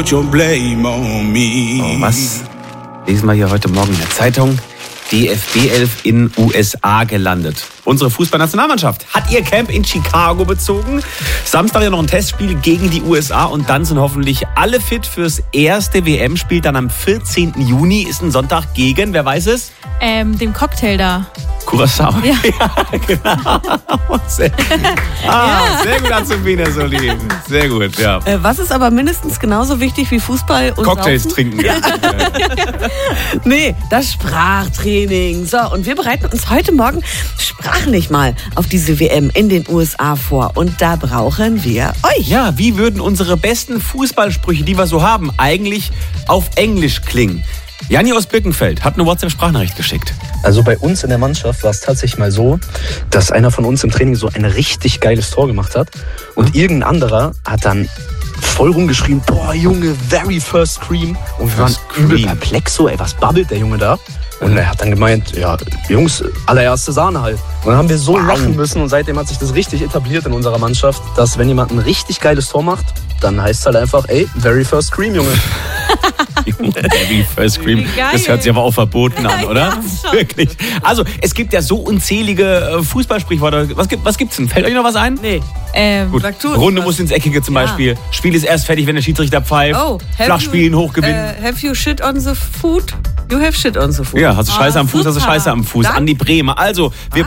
Oh, was lesen wir hier heute Morgen in der Zeitung? DFB 11 in USA gelandet. Unsere Fußballnationalmannschaft hat ihr Camp in Chicago bezogen. Samstag ja noch ein Testspiel gegen die USA und dann sind hoffentlich alle fit fürs erste WM-Spiel. Dann am 14. Juni ist ein Sonntag gegen, wer weiß es? Dem Cocktail da. Curaçao. Ja, genau. Sehr gut, Azubine Solin. Sehr gut, ja. Was ist aber mindestens genauso wichtig wie Fußball und Cocktails Saufen? trinken. Ja. Nee, das Sprachtraining. So, und wir bereiten uns heute Morgen sprachlich mal auf diese WM in den USA vor. Und da brauchen wir euch. Ja, wie würden unsere besten Fußballsprüche, die wir so haben, eigentlich auf Englisch klingen? Janni aus Birkenfeld hat eine WhatsApp-Sprachnachricht geschickt. Also bei uns in der Mannschaft war es tatsächlich mal so, dass einer von uns im Training so ein richtig geiles Tor gemacht hat und irgendein anderer hat dann voll rumgeschrien, boah Junge, very first cream. Und wir waren übel perplex so, ey, was babbelt der Junge da? Und er hat dann gemeint, ja, Jungs, allererste Sahne halt. Und dann haben wir so lachen müssen und seitdem hat sich das richtig etabliert in unserer Mannschaft, dass wenn jemand ein richtig geiles Tor macht, dann heißt es halt einfach, ey, very first cream, Junge. Very first cream. Das hört sich aber auch verboten an, oder? Ja, wirklich. Also, es gibt ja so unzählige Fußballsprichworte. Was gibt's denn? Fällt euch noch was ein? Nee. Gut. Runde muss ins Eckige zum Beispiel. Spiel ist erst fertig, wenn der Schiedsrichter pfeift. Flach spielen, hoch gewinnen. Have you shit on the food? You have shit on the food. Ja, hast du Scheiße am Fuß, hast du Scheiße am Fuß. Andi Bremer. Also, wir